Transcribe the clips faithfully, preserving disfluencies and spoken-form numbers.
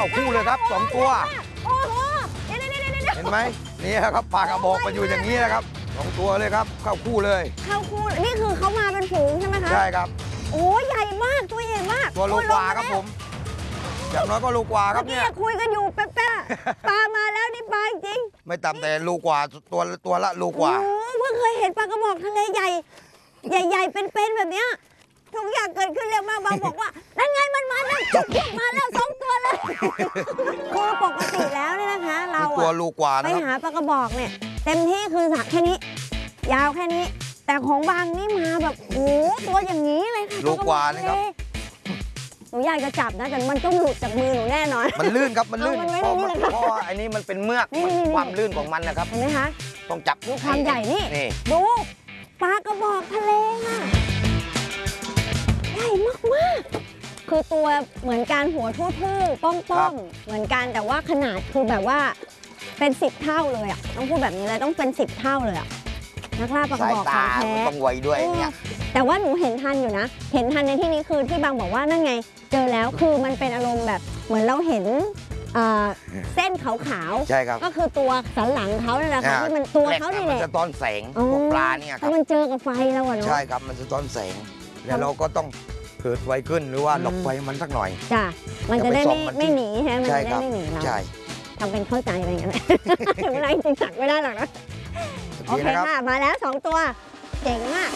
าคู่เลยครับสองตัวโอ้โหเดี๋ยวเดี๋ยวเดี๋ยวเห็นไหมนี่ครับปลากระบอกมันอยู่อย่างนี้นะครับสองตัวเลยครับเข้าคู่เลยเข้าคู่นี่คือเขามาเป็นฝูงใช่ไหมคะใช่ครับโอ้ใหญ่มากตัวใหญ่มากตัวโลกว่าครับผมอย่างน้อยก็โลกว่าครับเนี่ยคุยกันอยู่แป๊ะๆปลามาแล้วนี่ปลาจริงไม่ต่ำแต่โลกว่าตัวตัวละโลกว่าโอ้เพิ่งเคยเห็นปลากระบอกทะเลใหญ่ใหญ่ๆเป็นๆแบบเนี้ยทุกอย่างเกิดขึ้นเร็วมากบางบอกว่านั่นไงมันมาแล้วจุกมาแล้วสองตัวเลยคือปกติแล้วเนี่ยนะคะเราตัวโลกว่าไปหาปลากระบอกเนี่ยเต็มที่คือสักแค่นี้ยาวแค่นี้แต่ของบางนี่มาแบบโอ้ตัวอย่างนี้เลยค่ะโลกว่านี่ครับหนูอยากจะจับนะแต่มันต้องหลุดจากมือหนูแน่นอนมันลื่นครับมันลื่นเพราะเพราะว่าอันนี้มันเป็นเมือกความลื่นของมันนะครับเห็นไหมคะต้องจับดูความใหญ่นี่ดูปลากระบอกทะเลค่ะใหญ่มากๆคือตัวเหมือนการหัวทู่ๆป้อมๆเหมือนกันแต่ว่าขนาดคือแบบว่าเป็นสิบเท่าเลยอ่ะต้องพูดแบบนี้เลยต้องเป็นสิบเท่าเลยอ่ะนักล่าปลากระบอกของแท้ต้องไวด้วยเนี่ยแต่ว่าหนูเห็นทันอยู่นะเห็นทันในที่นี้คือที่บางบอกว่านั่นไงเจอแล้วคือมันเป็นอารมณ์แบบเหมือนเราเห็นเส้นขาวๆใช่ครับก็คือตัวสันหลังเขาเนี่ยแหละค่ะที่มันตัวเขาเนี่ยแหละมันจะต้อนแสงพวกปลาเนี่ยครับมันเจอกับไฟแล้วอะเนาะใช่ครับมันจะต้อนแสงแล้วเราก็ต้องเกิดไฟขึ้นหรือว่าหลบไฟมันสักหน่อยจ้ะมันจะได้ไม่ไม่หนีใช่ไหมมันจะได้ไม่หนีเราใช่ทำเป็นเข้าใจอะไรอย่างเงี้ยถึงไรจริงจักไม่ได้หรอกนะโอเคค่ะมาแล้วสองตัวเจ๋งมาก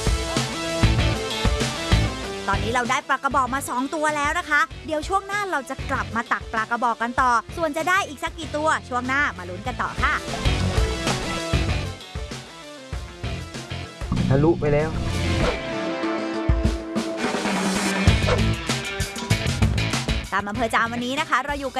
ตอนนี้เราได้ปลากระบอกมาสองตัวแล้วนะคะเดี๋ยวช่วงหน้าเราจะกลับมาตักปลากระบอกกันต่อส่วนจะได้อีกสักกี่ตัวช่วงหน้ามาลุ้นกันต่อค่ะทะลุไปแล้วตามอำเภอจามวันนี้นะคะเราอยู่กัน